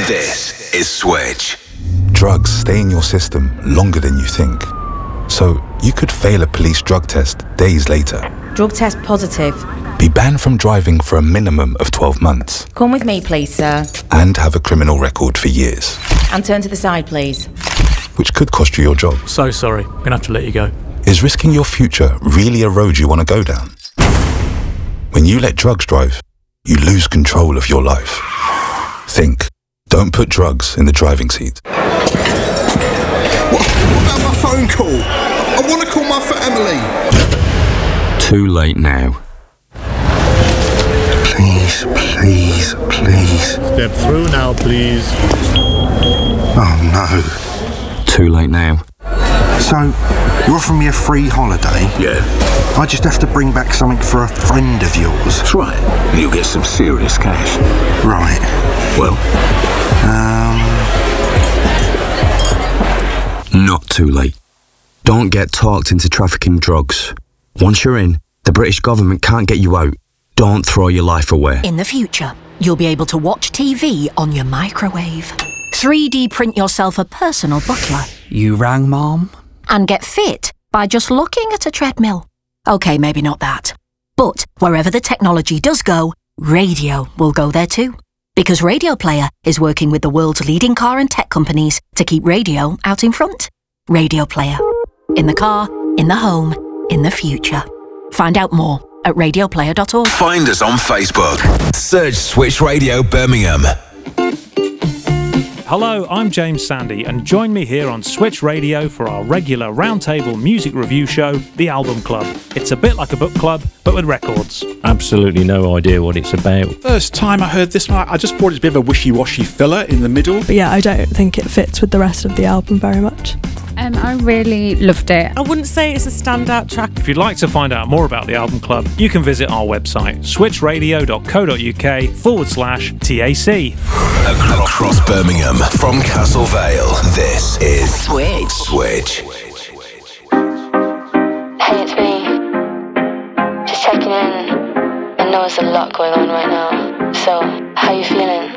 This is Switch. Drugs stay in your system longer than you think. So you could fail a police drug test days later. Drug test positive. Be banned from driving for a minimum of 12 months. Come with me, please, sir. And have a criminal record for years. And turn to the side, please. Which could cost you your job. So sorry, I'm gonna have to let you go. Is risking your future really a road you want to go down? When you let drugs drive, you lose control of your life. Think. Don't put drugs in the driving seat. What about my phone call? I want to call my family. Too late now. Please, please, please. Step through now, please. Oh no. Too late now. So, you're offering me a free holiday? Yeah. I just have to bring back something for a friend of yours. That's right. You'll get some serious cash. Right. Well, Not too late. Don't get talked into trafficking drugs. Once you're in, the British government can't get you out. Don't throw your life away. In the future, you'll be able to watch TV on your microwave, 3D print yourself a personal butler, You rang, Mom? and get fit by just looking at a treadmill. Okay, maybe not that. But wherever the technology does go, radio will go there too. Because Radio Player is working with the world's leading car and tech companies to keep radio out in front. Radio Player. In the car, in the home, in the future. Find out more at radioplayer.org. find us on Facebook. Search Switch Radio Birmingham. Hello, I'm James Sandy, and join me here on Switch Radio for our regular roundtable music review show, The Album Club. It's a bit like a book club, but with records. Absolutely no idea what it's about. First time I heard this one, I just thought it was a bit of a wishy-washy filler in the middle. But yeah, I don't think it fits with the rest of the album very much. I really loved it. I wouldn't say it's a standout track. If you'd like to find out more about The Album Club, you can visit our website, switchradio.co.uk/TAC. Across Birmingham, from Castle Vale, this is Switch. Switch. Hey, it's me. Just checking in. I know there's a lot going on right now. So, how you feeling?